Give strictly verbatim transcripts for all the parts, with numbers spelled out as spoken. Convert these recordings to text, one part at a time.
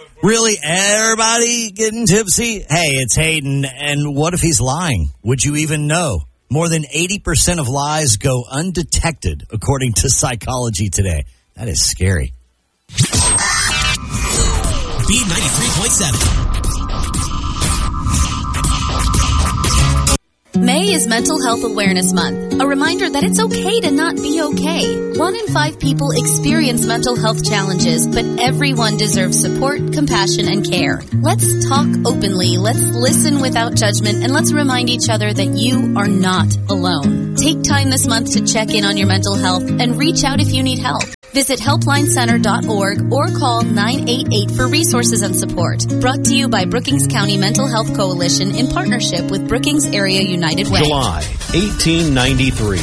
Really, everybody getting tipsy? Hey, it's Hayden, and what if he's lying? Would you even know? More than eighty percent of lies go undetected, according to Psychology Today. That is scary. B ninety-three point seven. May is Mental Health Awareness Month, a reminder that it's okay to not be okay. One in five people experience mental health challenges, but everyone deserves support, compassion, and care. Let's talk openly, let's listen without judgment, and let's remind each other that you are not alone. Take time this month to check in on your mental health and reach out if you need help. Visit helpline center dot org or call nine eight eight for resources and support. Brought to you by Brookings County Mental Health Coalition in partnership with Brookings Area United Way. July eighteen ninety-three.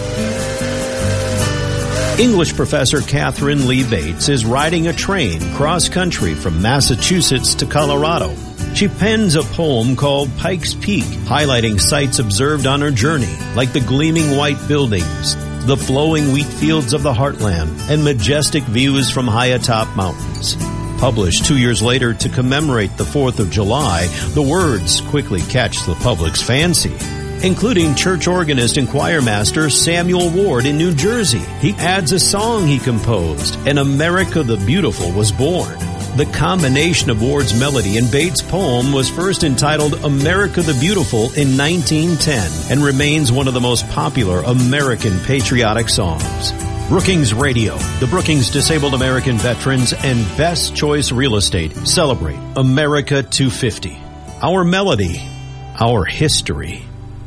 English professor Catherine Lee Bates is riding a train cross-country from Massachusetts to Colorado. She pens a poem called Pikes Peak, highlighting sights observed on her journey, like the gleaming white buildings, the flowing wheat fields of the heartland, and majestic views from high atop mountains. Published two years later to commemorate the fourth of July, the words quickly catch the public's fancy, including church organist and choir master Samuel Ward in New Jersey. He adds a song he composed, and America the Beautiful was born. The combination of Ward's melody and Bates' poem was first entitled America the Beautiful in nineteen ten and remains one of the most popular American patriotic songs. Brookings Radio, the Brookings Disabled American Veterans, and Best Choice Real Estate celebrate America two fifty. Our melody, our history.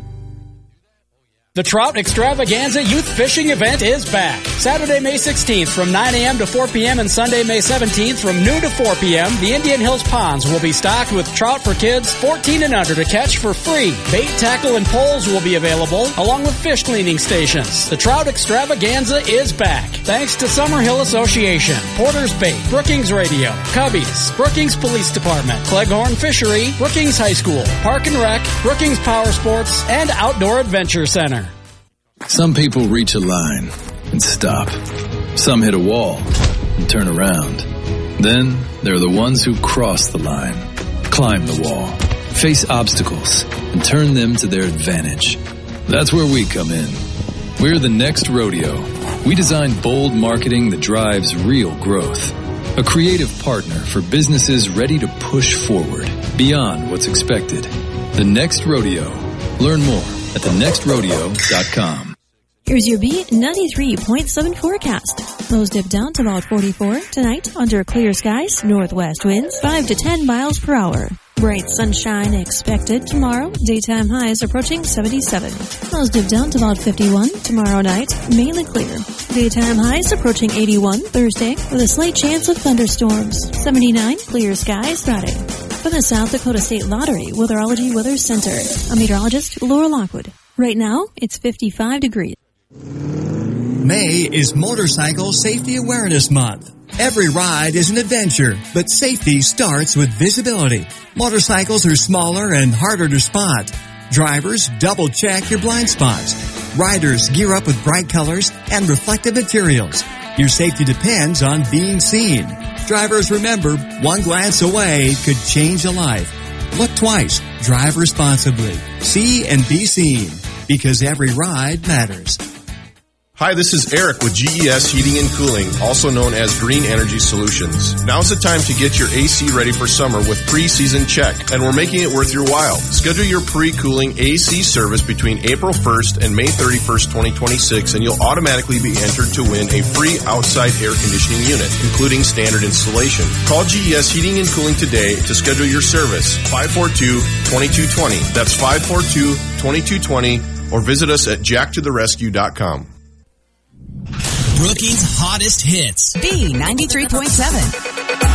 The Trout Extravaganza Youth Fishing Event is back. Saturday, May sixteenth from nine a.m. to four p.m. and Sunday, May seventeenth from noon to four p.m. The Indian Hills Ponds will be stocked with trout for kids fourteen and under to catch for free. Bait, tackle, and poles will be available, along with fish cleaning stations. The Trout Extravaganza is back. Thanks to Summerhill Association, Porter's Bait, Brookings Radio, Cubbies, Brookings Police Department, Cleghorn Fishery, Brookings High School, Park and Rec, Brookings Power Sports, and Outdoor Adventure Center. Some people reach a line and stop. Some hit a wall and turn around. Then there are the ones who cross the line, climb the wall, face obstacles, and turn them to their advantage. That's where we come in. We're the Next Rodeo. We design bold marketing that drives real growth. A creative partner for businesses ready to push forward beyond what's expected. The Next Rodeo. Learn more at the next rodeo dot com. Here's your B ninety-three point seven forecast. Lows dip down to about forty-four. Tonight, under clear skies, northwest winds five to ten miles per hour. Bright sunshine expected tomorrow. Daytime highs approaching seventy-seven. Lows dip down to about fifty-one. Tomorrow night, mainly clear. Daytime highs approaching eighty-one Thursday with a slight chance of thunderstorms. seventy-nine, clear skies Friday. From the South Dakota State Lottery Weatherology Weather Center, I'm meteorologist Laura Lockwood. Right now, it's fifty-five degrees. May is Motorcycle Safety Awareness Month. Every ride is an adventure, but safety starts with visibility. Motorcycles are smaller and harder to spot. Drivers, double check your blind spots. Riders, gear up with bright colors and reflective materials. Your safety depends on being seen. Drivers, remember, one glance away could change a life. Look twice. Drive responsibly. See and be seen, because every ride matters. Hi, this is Eric with G E S Heating and Cooling, also known as Green Energy Solutions. Now's the time to get your A C ready for summer with pre-season check, and we're making it worth your while. Schedule your pre-cooling A C service between April first and May thirty-first, twenty twenty-six, and you'll automatically be entered to win a free outside air conditioning unit, including standard installation. Call G E S Heating and Cooling today to schedule your service, five four two, two two two zero. That's five four two, two two two zero, or visit us at jack to the rescue dot com. Brookings' hottest hits. B ninety-three point seven.